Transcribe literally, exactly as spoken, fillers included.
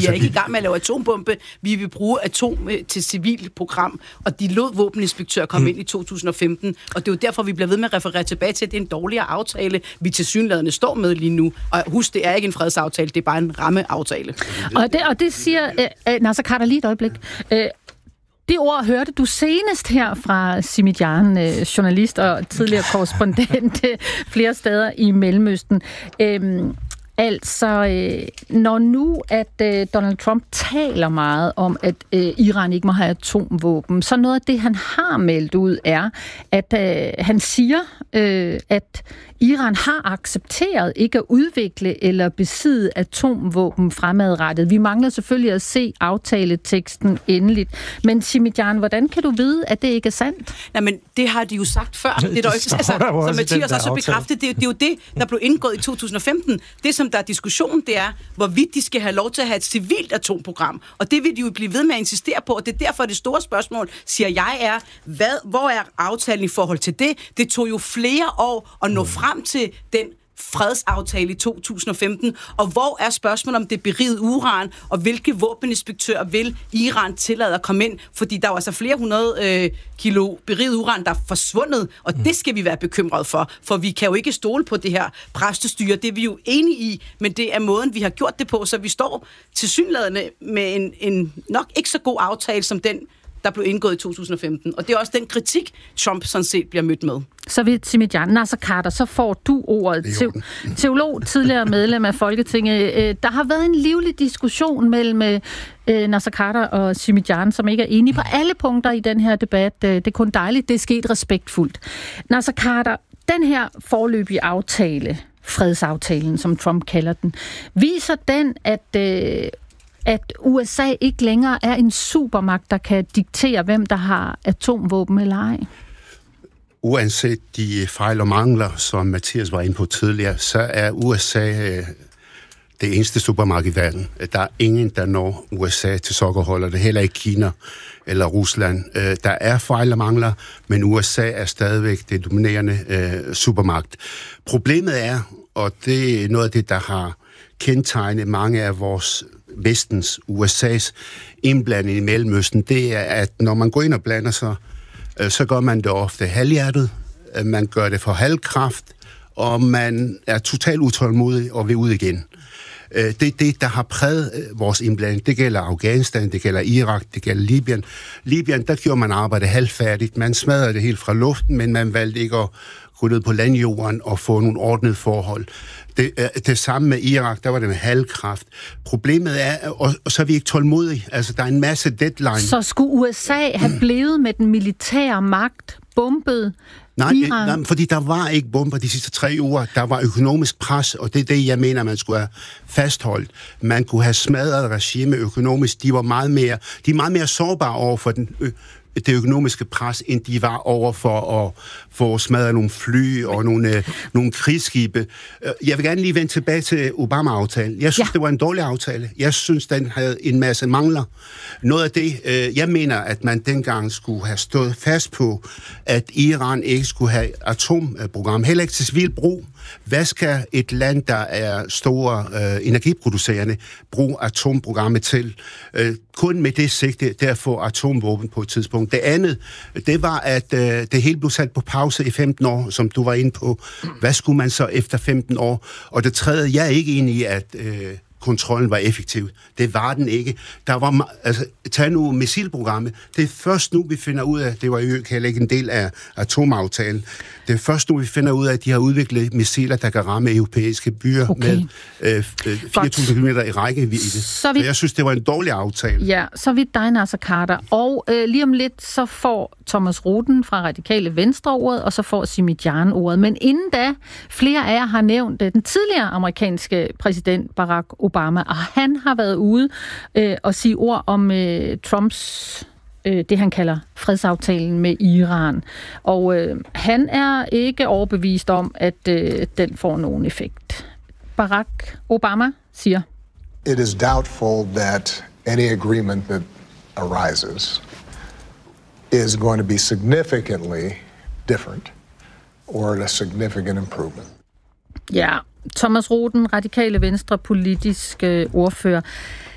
altså, er ikke vi... i gang med at lave atombombe. Vi vil bruge atom til civilt program, og de lod våbeninspektør komme hmm. ind i to tusind og femten, og det er jo derfor, vi bliver ved med at referere tilbage til, at det er en dårligere aftale, vi tilsyneladende står med lige nu. Og husk, det er ikke en fredsaftale, det er bare en rammeaftale. Og det, og det siger... Øh, Naser Khader, lige et øjeblik. Øh, Det ord hørte du senest her fra Simi Jan, øh, journalist og tidligere korrespondent flere steder i Mellemøsten. Øhm, altså, øh, når nu at øh, Donald Trump taler meget om, at øh, Iran ikke må have atomvåben, så noget af det, han har meldt ud, er, at øh, han siger, øh, at Iran har accepteret ikke at udvikle eller besidde atomvåben fremadrettet. Vi mangler selvfølgelig at se aftaleteksten endeligt. Men Simi Jan, hvordan kan du vide, at det ikke er sandt? Nej, men det har de jo sagt før. Det er der ikke, altså, som Mathias også bekræftet, det, det er jo det, der blev indgået i to tusind og femten. Det, som der er diskussion, det er, hvorvidt de skal have lov til at have et civilt atomprogram. Og det vil de jo blive ved med at insistere på, og det er derfor det store spørgsmål, siger jeg, er, hvad, hvor er aftalen i forhold til det? Det tog jo flere år at nå frem til den fredsaftale i to tusind og femten, og hvor er spørgsmålet om det berigede uran, og hvilke våbeninspektører vil Iran tillade at komme ind, fordi der er altså flere hundrede øh, kilo beriget uran, der er forsvundet, og det skal vi være bekymrede for, for vi kan jo ikke stole på det her præstestyre, det er vi jo enige i, men det er måden, vi har gjort det på, så vi står tilsyneladende med en, en nok ikke så god aftale som den, der blev indgået i to tusind og femten. Og det er også den kritik, Trump sådan set bliver mødt med. Så vidt Simi Jan, Naser Khader, så får du ordet. Te- teolog, tidligere medlem af Folketinget. Der har været en livlig diskussion mellem øh, Naser Khader og Simi Jan, som ikke er enige på alle punkter i den her debat. Det er kun dejligt. Det er sket respektfuldt. Naser Khader, den her foreløbige aftale, fredsaftalen, som Trump kalder den, viser den, at øh, at U S A ikke længere er en supermagt, der kan diktere, hvem der har atomvåben eller ej? Uanset de fejl og mangler, som Mathias var inde på tidligere, så er U S A det eneste supermagt i verden. Der er ingen, der når U S A til sokkerholder. Det er heller ikke Kina eller Rusland. Der er fejl og mangler, men U S A er stadigvæk det dominerende supermagt. Problemet er, og det er noget af det, der har kendetegnet mange af vores vestens, U S A's indblanding i Mellemøsten, det er, at når man går ind og blander sig, så gør man det ofte halvhjertet, man gør det for halvkraft, og man er totalt utålmodig og vil ud igen. Det er det, der har præget vores indblanding. Det gælder Afghanistan, det gælder Irak, det gælder Libyen. Libyen, der gjorde man arbejde halvfærdigt. Man smadrede det helt fra luften, men man valgte ikke at gå ned på landjorden og få nogle ordnede forhold. Det, det samme med Irak, der var det med halvkraft. Problemet er, og, og så er vi ikke tålmodige. Altså, der er en masse deadline. Så skulle U S A have blevet med den militære magt, bombet Nej, Iran? nej, fordi der var ikke bomber de sidste tre uger. Der var økonomisk pres, og det er det, jeg mener, man skulle have fastholdt. Man kunne have smadret regime økonomisk. De var meget mere, de er meget mere sårbare over for den ø- det økonomiske pres, end de var over for at få smadret nogle fly og nogle, øh, nogle krigsskibe. Jeg vil gerne lige vende tilbage til Obama-aftalen. Jeg synes, ja. det var en dårlig aftale. Jeg synes, den havde en masse mangler. Noget af det, øh, jeg mener, at man dengang skulle have stået fast på, at Iran ikke skulle have atomprogram, heller ikke til civil brug. Hvad skal et land, der er store øh, energiproducerende, bruge atomprogrammet til? Øh, kun med det sigte, der få atomvåben på et tidspunkt. Det andet, det var, at øh, det hele blev sat på pause i femten år, som du var inde på. Hvad skulle man så efter femten år? Og det tredje, jeg er ikke enig i, at øh, kontrollen var effektiv. Det var den ikke. Der var, altså, tag nu missilprogrammet. Det er først nu, vi finder ud af, det var jo heller ikke en del af atomaftalen, det er først nu, vi finder ud af, at de har udviklet missiler, der kan ramme europæiske byer okay. med øh, fire tusind kilometer i rækkevidde. Så, så jeg synes, det var en dårlig aftale. Ja, så vidt dig, Naser Khader. Og øh, lige om lidt, så får Thomas Roden fra Radikale Venstre ordet, og så får Simi Jan ordet. Men inden da, flere af jer har nævnt øh, den tidligere amerikanske præsident Barack Obama, og han har været ude øh, og sige ord om øh, Trumps det han kalder fredsaftalen med Iran. Og øh, han er ikke overbevist om, at øh, den får nogen effekt. Barack Obama siger: It is doubtful that any agreement that arises is going to be significantly different or a significant improvement. Ja, Thomas Roden, Radikale Venstre politisk øh, ordfører.